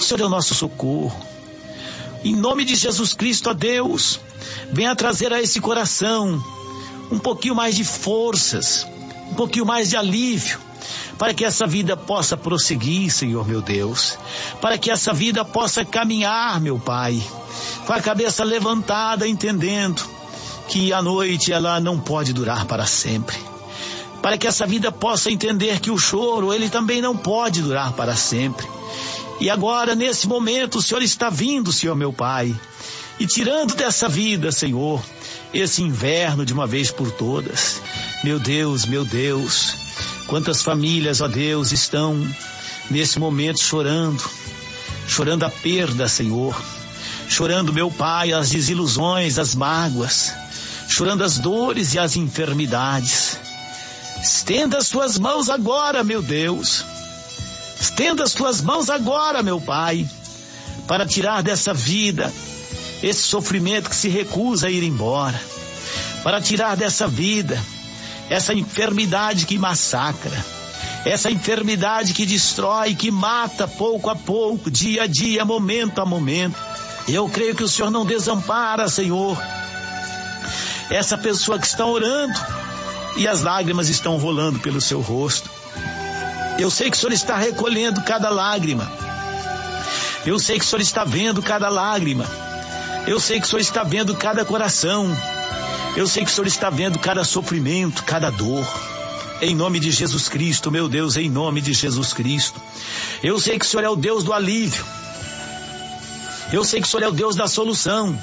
Senhor é o nosso socorro. Em nome de Jesus Cristo, ó Deus, venha trazer a esse coração um pouquinho mais de forças, um pouquinho mais de alívio, para que essa vida possa prosseguir, Senhor meu Deus, para que essa vida possa caminhar, meu Pai, com a cabeça levantada, entendendo que a noite ela não pode durar para sempre, para que essa vida possa entender que o choro, ele também não pode durar para sempre. E agora, nesse momento, o Senhor está vindo, Senhor meu Pai, e tirando dessa vida, Senhor, esse inverno de uma vez por todas. Meu Deus, quantas famílias, ó Deus, estão nesse momento chorando a perda, Senhor, chorando, meu Pai, as desilusões, as mágoas, chorando as dores e as enfermidades. Estenda as tuas mãos agora, meu Deus, estenda as tuas mãos agora, meu Pai, para tirar dessa vida esse sofrimento que se recusa a ir embora, para tirar dessa vida essa enfermidade que massacra, essa enfermidade que destrói, que mata pouco a pouco, dia a dia, momento a momento. Eu creio que o Senhor não desampara, Senhor, essa pessoa que está orando e as lágrimas estão rolando pelo seu rosto. Eu sei que o Senhor está recolhendo cada lágrima, eu sei que o Senhor está vendo cada lágrima, eu sei que o Senhor está vendo cada coração, eu sei que o Senhor está vendo cada sofrimento, cada dor. Em nome de Jesus Cristo, meu Deus, em nome de Jesus Cristo. Eu sei que o Senhor é o Deus do alívio. Eu sei que o Senhor é o Deus da solução.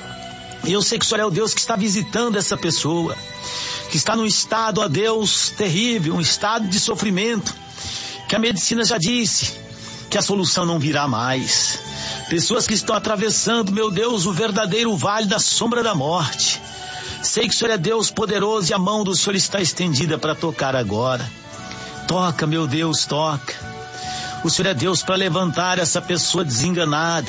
Eu sei que o Senhor é o Deus que está visitando essa pessoa, que está num estado, ó Deus, terrível, um estado de sofrimento, que a medicina já disse que a solução não virá mais. Pessoas que estão atravessando, meu Deus, o verdadeiro vale da sombra da morte. Sei que o Senhor é Deus poderoso e a mão do Senhor está estendida para tocar agora. Toca, meu Deus, toca. O Senhor é Deus para levantar essa pessoa desenganada.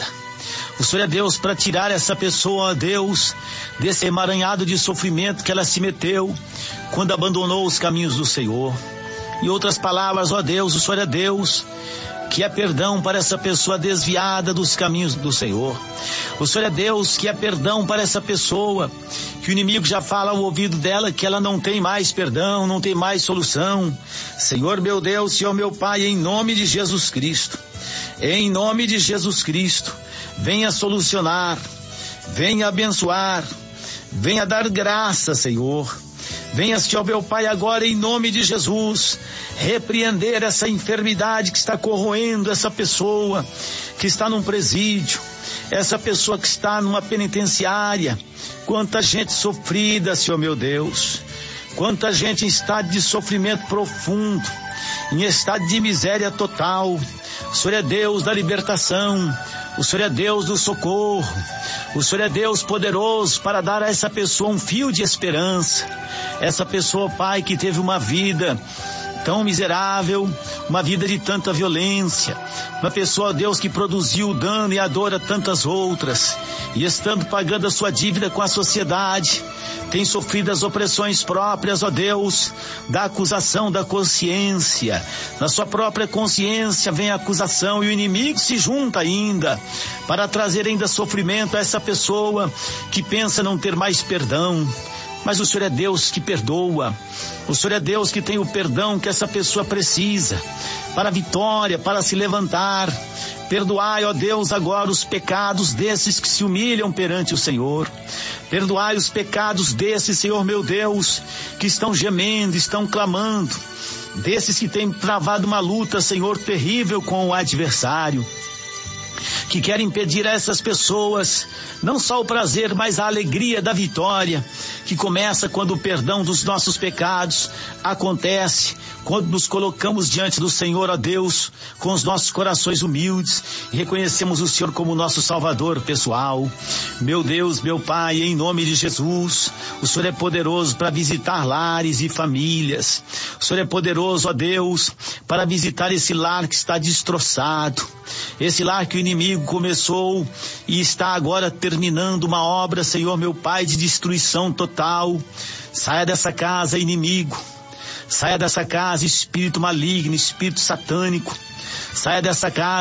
O Senhor é Deus para tirar essa pessoa, ó Deus, desse emaranhado de sofrimento que ela se meteu quando abandonou os caminhos do Senhor. Em outras palavras, ó Deus, o Senhor é Deus que é perdão para essa pessoa desviada dos caminhos do Senhor. O Senhor é Deus que é perdão para essa pessoa que o inimigo já fala ao ouvido dela que ela não tem mais perdão, não tem mais solução. Senhor meu Deus, Senhor meu Pai, em nome de Jesus Cristo, em nome de Jesus Cristo, venha solucionar, venha abençoar, venha dar graça, Senhor. Venha, Senhor meu Pai, agora em nome de Jesus, repreender essa enfermidade que está corroendo essa pessoa que está num presídio, essa pessoa que está numa penitenciária. Quanta gente sofrida, Senhor meu Deus, quanta gente em estado de sofrimento profundo, em estado de miséria total. O Senhor é Deus da libertação, o Senhor é Deus do socorro, o Senhor é Deus poderoso para dar a essa pessoa um fio de esperança. Essa pessoa, Pai, que teve uma vida tão miserável, uma vida de tanta violência, uma pessoa, Deus, que produziu o dano e a dor a tantas outras, e estando pagando a sua dívida com a sociedade, tem sofrido as opressões próprias, ó Deus, da acusação da consciência. Na sua própria consciência vem a acusação e o inimigo se junta ainda para trazer ainda sofrimento a essa pessoa que pensa não ter mais perdão. Mas o Senhor é Deus que perdoa, o Senhor é Deus que tem o perdão que essa pessoa precisa para a vitória, para se levantar. Perdoai, ó Deus, agora os pecados desses que se humilham perante o Senhor. Perdoai os pecados desses, Senhor meu Deus, que estão gemendo, estão clamando, desses que têm travado uma luta, Senhor, terrível com o adversário, que querem impedir a essas pessoas não só o prazer, mas a alegria da vitória, que começa quando o perdão dos nossos pecados acontece, quando nos colocamos diante do Senhor, ó Deus, com os nossos corações humildes e reconhecemos o Senhor como nosso Salvador pessoal. Meu Deus, meu Pai, em nome de Jesus, o Senhor é poderoso para visitar lares e famílias. O Senhor é poderoso, ó Deus, para visitar esse lar que está destroçado, esse lar que o inimigo começou e está agora terminando uma obra, Senhor meu Pai, de destruição total. Saia dessa casa, inimigo. Saia dessa casa, espírito maligno, espírito satânico. Saia dessa casa,